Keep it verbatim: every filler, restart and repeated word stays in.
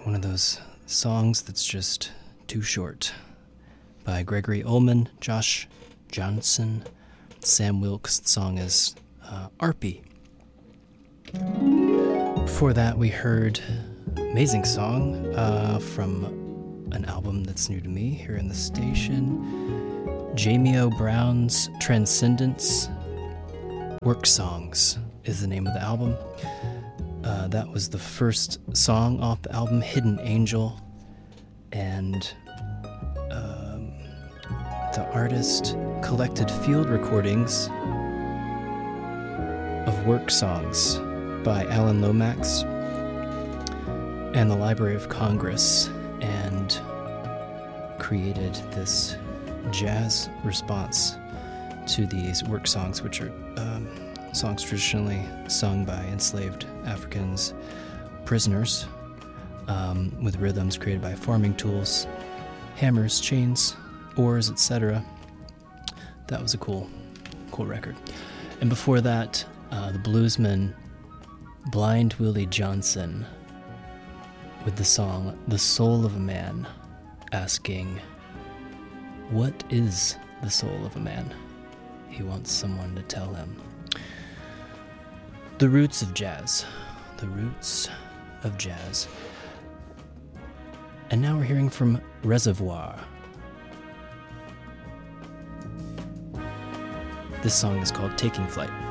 one of those songs that's just too short. By Gregory Ullman, Josh Johnson, Sam Wilkes. The song is uh, Arpy. Before that, we heard amazing song uh, from an album that's new to me here in the station. Jamie O. Brown's Transcendence. Work Songs is the name of the album. Uh, that was the first song off the album, Hidden Angel. And um, the artist collected field recordings of work songs by Alan Lomax and the Library of Congress and created this jazz response to these work songs, which are um, songs traditionally sung by enslaved Africans, prisoners, um, with rhythms created by farming tools, hammers, chains, oars, et cetera. That was a cool, cool record. And before that, uh, the bluesman Blind Willie Johnson with the song "The Soul of a Man," asking, "What is the soul of a man?" He wants someone to tell him. The roots of jazz. The roots of jazz. And now we're hearing from Reservoir. This song is called Taking Flight.